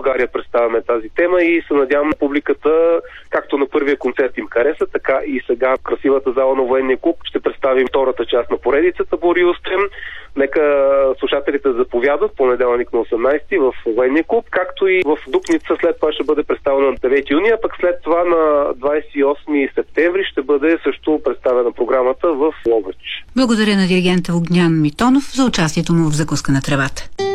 България представяме тази тема и се надявам публиката, както на първия концерт им хареса, така и сега в красивата зала на Военния клуб ще представим втората част на поредицата Бори Устрем. Нека слушателите заповядат понеделник на 18 в Военния клуб, както и в Дупница след това ще бъде представена на 9 юни, а пък след това на 28 септември ще бъде също представена програмата в Ловеч. Благодаря на диригента Огнян Митонов за участието му в Закуска на тревата.